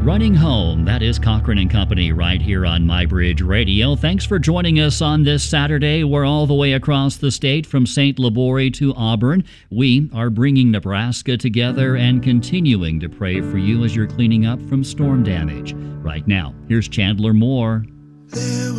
Running Home, that is Cochran and Company right here on MyBridge Radio. Thanks for joining us on this Saturday. We're all the way across the state from St. Libory to Auburn. We are bringing Nebraska together and continuing to pray for you as you're cleaning up from storm damage. Right now, here's Chandler Moore.